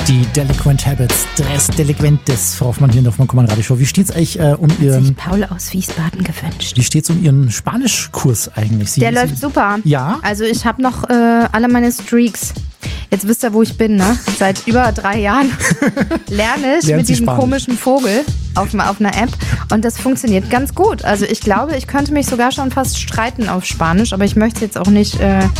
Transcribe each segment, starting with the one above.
Die Delinquent Habits, Tres Delinquentes, Frau Hoffmann hier in der Hoffmann-Kommand-Radio-Show. Wie steht's eigentlich sich Paul aus Wiesbaden gewünscht. Wie steht's um Ihren Spanischkurs eigentlich? Der läuft super. Ja? Also ich habe noch alle meine Streaks. Jetzt wisst ihr, wo ich bin, ne? Seit über 3 Jahren lerne ich mit diesem komischen Vogel auf einer App und das funktioniert ganz gut. Also ich glaube, ich könnte mich sogar schon fast streiten auf Spanisch, aber ich möchte jetzt auch nicht,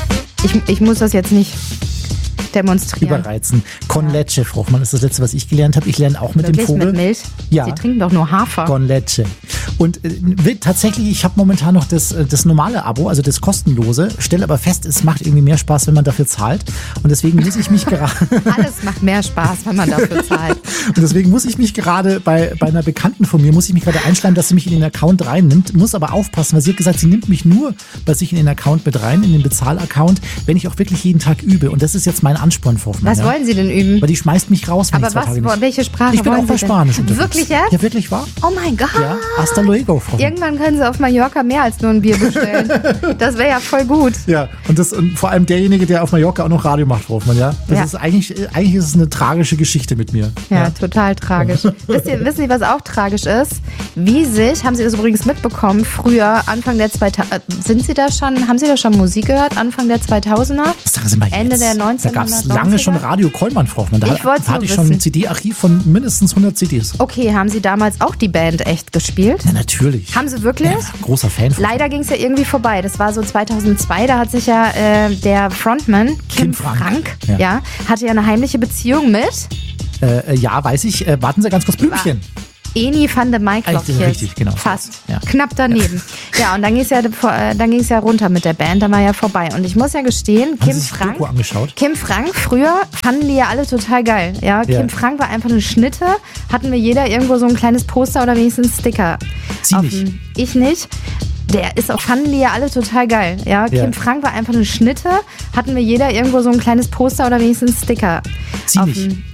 ich muss das jetzt nicht demonstrieren. Überreizen. Con leche, Frau Hoffmann, ist das Letzte, was ich gelernt habe. Ich lerne auch mit Wirklich, dem Vogel. Mit Milch? Ja. Sie trinken doch nur Hafer. Con leche. Und tatsächlich, ich habe momentan noch das normale Abo, also das kostenlose, stelle aber fest, es macht irgendwie mehr Spaß, wenn man dafür zahlt. Und deswegen muss ich mich gerade... Alles macht mehr Spaß, wenn man dafür zahlt. Und deswegen muss ich mich gerade bei einer Bekannten von mir, einschreiben, dass sie mich in den Account reinnimmt, muss aber aufpassen, weil sie hat gesagt, sie nimmt mich nur bei sich in den Account mit rein, in den Bezahlaccount, wenn ich auch wirklich jeden Tag übe. Und das ist jetzt mein Ansporn, Frau Hoffmann. Was wollen Sie denn üben? Weil die schmeißt mich raus, wenn aber ich 2 Tage nicht... Welche Sprache Ich bin wollen auch bei Sie Spanisch denn? unterwegs. Wirklich jetzt? Ja, wirklich wahr? Oh mein Gott. Ja, hasta luego, Frau Hoffmann. Irgendwann können Sie auf Mallorca mehr als nur ein Bier bestellen. Das wäre ja voll gut. Ja, und vor allem derjenige, der auf Mallorca auch noch Radio macht, Frau Hoffmann, ja? Das ist eigentlich ist es eine tragische Geschichte mit mir. Ja, total tragisch. Wissen Sie, was auch tragisch ist? Haben Sie das übrigens mitbekommen, früher, Anfang der 2000er, haben Sie da schon Musik gehört, Anfang der 2000er? Das sagen Sie mal jetzt. Ende der 1990er? Da gab es lange schon Radio Kollmann, Frau Hoffmann. Da hatte ich schon ein CD-Archiv von mindestens 100 CDs. Okay, haben Sie damals auch die Band echt gespielt? Ja, natürlich. Haben Sie wirklich? Ja, großer Fan von. Leider ging es ja irgendwie vorbei. Das war so 2002, da hat sich ja der Frontman, Kim Frank, hatte ja eine heimliche Beziehung mit... ja, weiß ich. Warten Sie ganz kurz, Blümchen. Eni van de Maiklok. Richtig, genau. Fast. Ja. Knapp daneben. Ja, und dann ging es ja runter mit der Band, dann war ja vorbei. Und ich muss ja gestehen, Kim Frank, früher fanden die ja alle total geil. Ja, Kim Frank war einfach eine Schnitte. Hatten wir jeder irgendwo so ein kleines Poster oder wenigstens Sticker. Sie nicht. Ich nicht. Fanden die ja alle total geil. Ja, Kim Frank war einfach eine Schnitte. Hatten wir jeder irgendwo so ein kleines Poster oder wenigstens Sticker. Sie nicht.